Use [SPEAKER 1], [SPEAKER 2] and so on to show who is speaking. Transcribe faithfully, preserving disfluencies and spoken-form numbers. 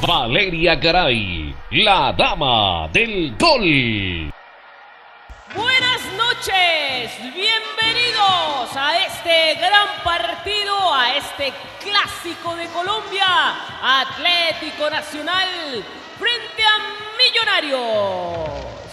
[SPEAKER 1] Valeria Garay, la dama del gol.
[SPEAKER 2] Buenas noches, bienvenidos a este gran partido, a este clásico de Colombia, Atlético Nacional frente a Millonarios.